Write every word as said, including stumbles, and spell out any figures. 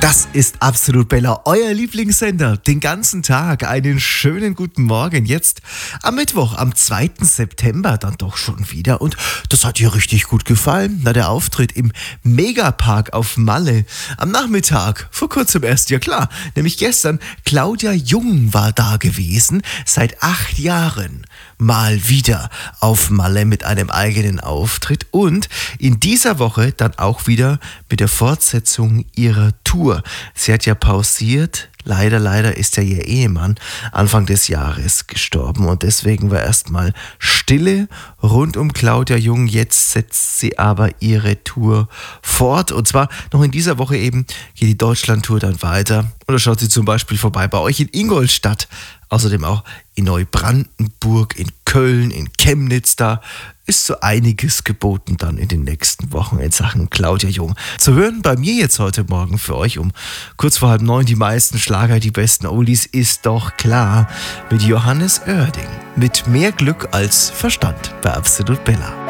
Das ist Absolut Bella, euer Lieblingssender. Den ganzen Tag einen schönen guten Morgen. Jetzt am Mittwoch, am zweiten September, dann doch schon wieder. Und das hat dir richtig gut gefallen. Na, der Auftritt im Megapark auf Malle. Am Nachmittag, vor kurzem erst, ja klar, nämlich gestern, Claudia Jung war da gewesen. Seit acht Jahren mal wieder auf Malle mit einem eigenen Auftritt. Und in dieser Woche dann auch wieder mit der Fortsetzung ihrer Tour. Sie hat ja pausiert. Leider, leider ist ja ihr Ehemann Anfang des Jahres gestorben und deswegen war erstmal Stille rund um Claudia Jung. Jetzt setzt sie aber ihre Tour fort und zwar noch in dieser Woche eben geht die Deutschland-Tour dann weiter. Oder schaut sie zum Beispiel vorbei bei euch in Ingolstadt, außerdem auch in Neubrandenburg, in Köln, in Chemnitz. Da ist so einiges geboten dann in den nächsten Wochen in Sachen Claudia Jung. Zu hören bei mir jetzt heute Morgen für euch um kurz vor halb neun die meisten Schlager, die besten Oldies, ist doch klar, mit Johannes Oerding. Mit mehr Glück als Verstand bei Absolut Bella.